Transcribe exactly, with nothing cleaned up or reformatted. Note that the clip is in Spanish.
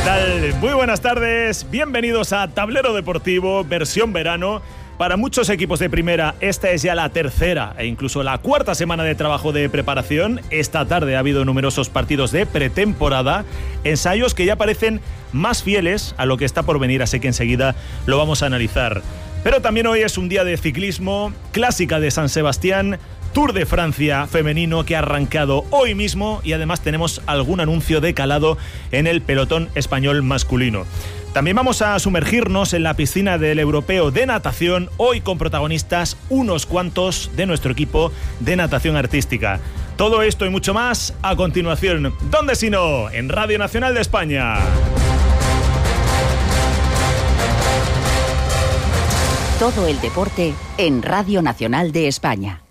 ¿Qué tal? Muy buenas tardes, bienvenidos a Tablero Deportivo, versión verano. Para muchos equipos de primera, esta es ya la tercera e incluso la cuarta semana de trabajo de preparación. Esta tarde ha habido numerosos partidos de pretemporada, ensayos que ya parecen más fieles a lo que está por venir, así que enseguida lo vamos a analizar. Pero también hoy es un día de ciclismo, clásica de San Sebastián, Tour de Francia femenino que ha arrancado hoy mismo y además tenemos algún anuncio de calado en el pelotón español masculino. También vamos a sumergirnos en la piscina del europeo de natación, hoy con protagonistas unos cuantos de nuestro equipo de natación artística. Todo esto y mucho más a continuación. ¿Dónde si no? En Radio Nacional de España. Todo el deporte en Radio Nacional de España.